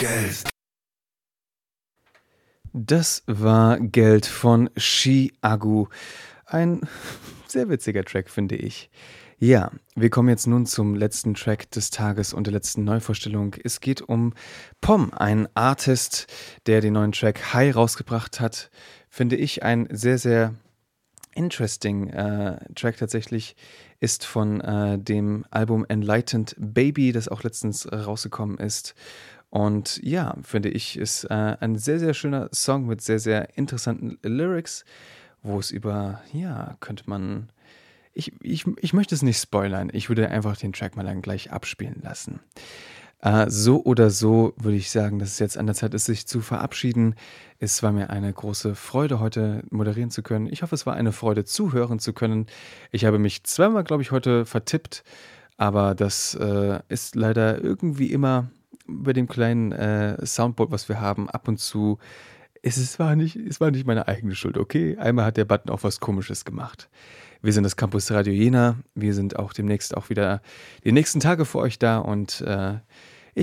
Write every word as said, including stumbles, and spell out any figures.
Geld. Das war Geld von Chiago. Ein sehr witziger Track, finde ich. Ja, wir kommen jetzt nun zum letzten Track des Tages und der letzten Neuvorstellung. Es geht um Pom, ein Artist, der den neuen Track High rausgebracht hat. Finde ich ein sehr, sehr interesting äh, Track tatsächlich. Ist von äh, dem Album Enlightened Baby, das auch letztens rausgekommen ist. Und ja, finde ich, ist äh, ein sehr, sehr schöner Song mit sehr, sehr interessanten Lyrics, wo es über, ja, könnte man, ich, ich, ich möchte es nicht spoilern, ich würde einfach den Track mal dann gleich abspielen lassen. Äh, so oder so würde ich sagen, dass es jetzt an der Zeit ist, sich zu verabschieden. Es war mir eine große Freude, heute moderieren zu können. Ich hoffe, es war eine Freude, zuhören zu können. Ich habe mich zweimal, glaube ich, heute vertippt, aber das äh, ist leider irgendwie immer bei dem kleinen äh, Soundboard, was wir haben, ab und zu, es, ist, war nicht, es war nicht meine eigene Schuld, okay? Einmal hat der Button auch was Komisches gemacht. Wir sind das Campus Radio Jena. Wir sind auch demnächst auch wieder die nächsten Tage für euch da und äh,